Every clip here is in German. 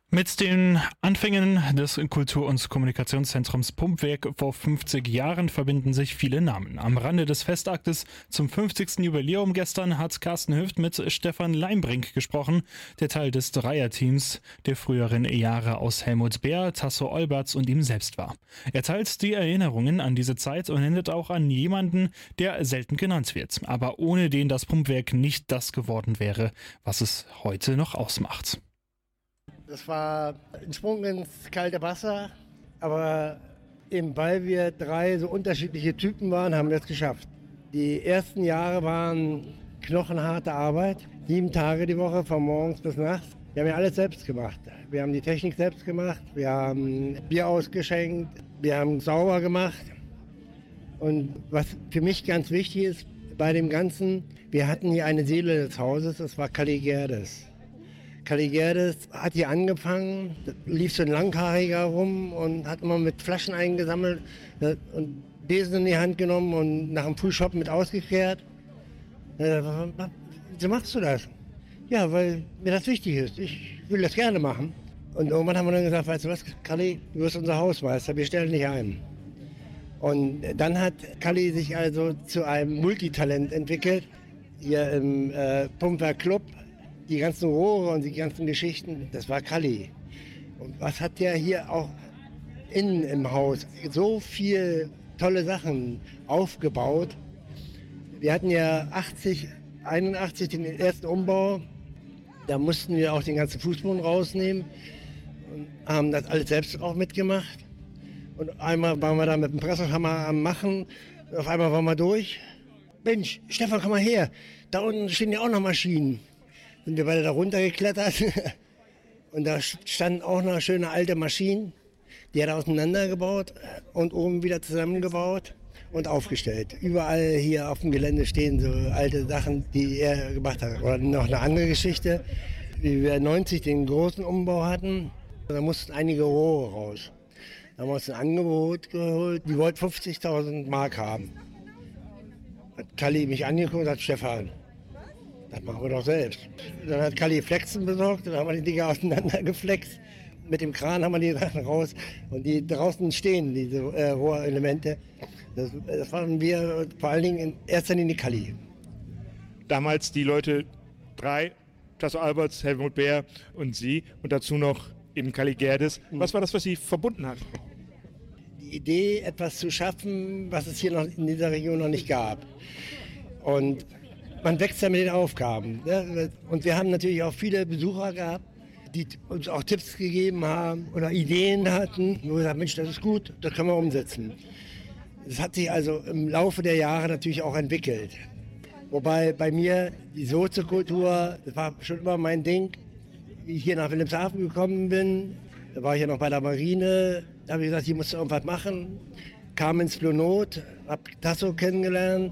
Mit den Anfängen des Kultur- und Kommunikationszentrums Pumpwerk vor 50 Jahren verbinden sich viele Namen. Am Rande des Festaktes zum 50. Jubiläum gestern hat Carsten Hüft mit Stefan Leimbrink gesprochen, der Teil des Dreierteams der früheren Jahre aus Helmut Beer, Tasso Olberts und ihm selbst war. Er teilt die Erinnerungen an diese Zeit und erinnert auch an jemanden, der selten genannt wird, aber ohne den das Pumpwerk nicht das geworden wäre, was es heute noch ausmacht. Das war ein Sprung ins kalte Wasser, aber eben weil wir drei so unterschiedliche Typen waren, haben wir es geschafft. Die ersten Jahre waren knochenharte Arbeit, 7 Tage die Woche, von morgens bis nachts. Wir haben ja alles selbst gemacht. Wir haben die Technik selbst gemacht, wir haben Bier ausgeschenkt, wir haben sauber gemacht. Und was für mich ganz wichtig ist bei dem Ganzen, wir hatten hier eine Seele des Hauses, das war Kalli Gerdes. Kalli Gerdes hat hier angefangen, da lief so ein Langhaariger rum und hat immer mit Flaschen eingesammelt und Besen in die Hand genommen und nach dem Frühshoppen mit ausgekehrt. Wieso machst du das? Ja, weil mir das wichtig ist. Ich will das gerne machen. Und irgendwann haben wir dann gesagt, weißt du was, Kalli, du wirst unser Hausmeister, wir stellen dich ein. Und dann hat Kalli sich also zu einem Multitalent entwickelt, hier im Pumpwerk Club. Die ganzen Rohre und die ganzen Geschichten, das war Kalli. Und was hat der hier auch innen im Haus so viel tolle Sachen aufgebaut. Wir hatten ja 81 den ersten Umbau. Da mussten wir auch den ganzen Fußboden rausnehmen und haben das alles selbst auch mitgemacht. Und einmal waren wir da mit dem Pressehammer am Machen. Und auf einmal waren wir durch. Mensch, Stefan, komm mal her. Da unten stehen ja auch noch Maschinen. Sind wir beide da runtergeklettert und da standen auch noch schöne alte Maschinen, die hat er auseinandergebaut und oben wieder zusammengebaut und aufgestellt. Überall hier auf dem Gelände stehen so alte Sachen, die er gemacht hat. Oder noch eine andere Geschichte, wie wir 90 den großen Umbau hatten, da mussten einige Rohre raus. Da haben wir uns ein Angebot geholt, die wollten 50.000 Mark haben. Hat Kalli mich angeguckt und hat Stefan, das machen wir doch selbst. Dann hat Kalli Flexen besorgt, dann haben wir die Dinger auseinandergeflext. Mit dem Kran haben wir die Sachen raus und die draußen stehen, diese Rohrelemente. Das waren wir vor allen Dingen in erster Linie Kalli. Damals die Leute 3, Tasso Alberts, Helmut Beer und Sie und dazu noch eben Kalli Gerdes. Was war das, was Sie verbunden hat? Die Idee, etwas zu schaffen, was es hier noch in dieser Region noch nicht gab. Und man wächst ja mit den Aufgaben. Ne? Und wir haben natürlich auch viele Besucher gehabt, die uns auch Tipps gegeben haben oder Ideen hatten, wo wir gesagt, Mensch, das ist gut, das können wir umsetzen. Das hat sich also im Laufe der Jahre natürlich auch entwickelt. Wobei bei mir die Soziokultur, das war schon immer mein Ding. Wie ich hier nach Wilhelmshaven gekommen bin, da war ich ja noch bei der Marine, da habe ich gesagt, hier musst du irgendwas machen. Kam ins Blue Note, habe Tasso kennengelernt.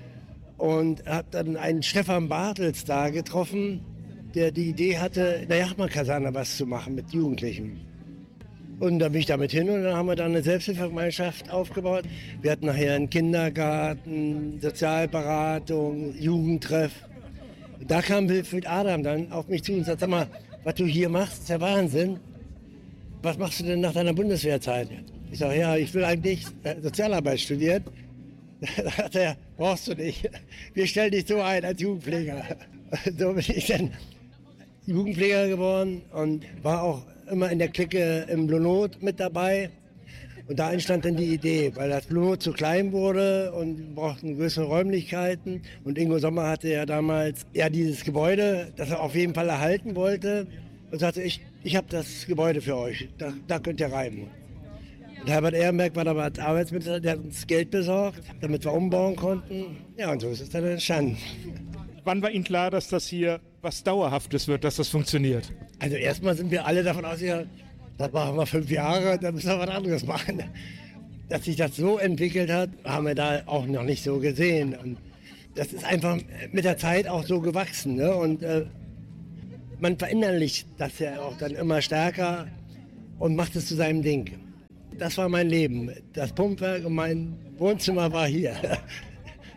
Und habe dann einen Stefan Bartels da getroffen, der die Idee hatte, in der Jachmann-Kaserne was zu machen mit Jugendlichen. Und da bin ich damit hin und dann haben wir dann eine Selbsthilfegemeinschaft aufgebaut. Wir hatten nachher einen Kindergarten, Sozialberatung, Jugendtreff. Da kam Wilfried Adam dann auf mich zu und sagte, sag mal, was du hier machst, ist ja Wahnsinn. Was machst du denn nach deiner Bundeswehrzeit? Ich sage, ja, ich will eigentlich Sozialarbeit studieren. Da hat er, brauchst du nicht. Wir stellen dich so ein als Jugendpfleger. So bin ich dann Jugendpfleger geworden und war auch immer in der Clique im Blue Note mit dabei. Und da entstand dann die Idee, weil das Blue Note zu klein wurde und wir brauchten größere Räumlichkeiten. Und Ingo Sommer hatte ja damals dieses Gebäude, das er auf jeden Fall erhalten wollte. Und sagte, ich habe das Gebäude für euch, da könnt ihr rein. Und Herbert Ehrenberg war aber als Arbeitsminister, der hat uns Geld besorgt, damit wir umbauen konnten. Ja, und so ist es dann entstanden. Wann war Ihnen klar, dass das hier was Dauerhaftes wird, dass das funktioniert? Also erstmal sind wir alle davon ausgegangen, das machen wir 5 Jahre, dann müssen wir was anderes machen. Dass sich das so entwickelt hat, haben wir da auch noch nicht so gesehen. Und das ist einfach mit der Zeit auch so gewachsen. Ne? Und man verinnerlicht das ja auch dann immer stärker und macht es zu seinem Ding. Das war mein Leben. Das Pumpwerk und mein Wohnzimmer war hier.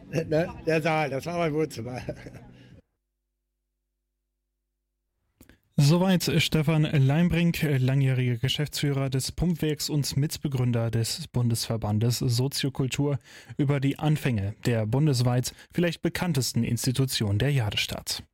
Der Saal, das war mein Wohnzimmer. Soweit Stefan Leimbrink, langjähriger Geschäftsführer des Pumpwerks und Mitbegründer des Bundesverbandes Soziokultur, über die Anfänge der bundesweit vielleicht bekanntesten Institution der Jadestadt.